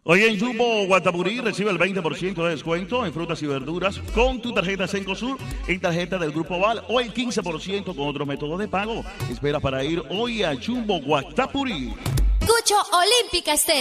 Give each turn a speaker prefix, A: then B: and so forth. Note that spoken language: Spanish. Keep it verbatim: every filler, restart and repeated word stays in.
A: Hoy en Jumbo Guatapurí recibe el veinte por ciento de descuento en frutas y verduras con tu tarjeta Cencosur y tarjeta del Grupo Val o el quince por ciento con otros métodos de pago. Espera para ir hoy a Jumbo Guatapurí.
B: Cucho Olímpica Estéreo.